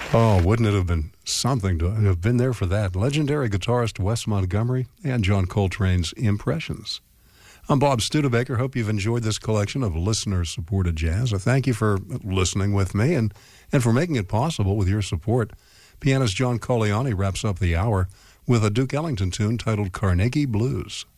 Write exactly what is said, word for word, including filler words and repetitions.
Oh, wouldn't it have been something to have been there for that? Legendary guitarist Wes Montgomery and John Coltrane's Impressions. I'm Bob Studebaker. Hope you've enjoyed this collection of listener-supported jazz. I thank you for listening with me and, and for making it possible with your support. Pianist John Colleoni wraps up the hour with a Duke Ellington tune titled Carnegie Blues.